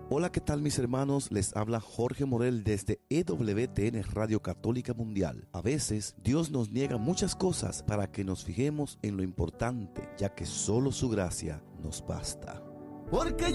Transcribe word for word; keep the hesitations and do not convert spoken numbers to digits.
Hola, ¿qué tal mis hermanos? Les habla Jorge Morel desde E W T N Radio Católica Mundial. A veces Dios nos niega muchas cosas para que nos fijemos en lo importante, ya que solo su gracia nos basta. Porque